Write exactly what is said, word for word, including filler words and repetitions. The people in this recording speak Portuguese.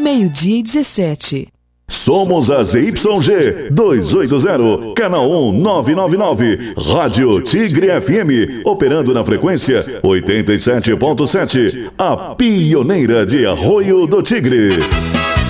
meio-dia e dezessete. Somos a Z Y G duzentos e oitenta, canal um nove nove nove, Rádio Tigre F M, operando na frequência oitenta e sete ponto sete, a pioneira de Arroio do Tigre.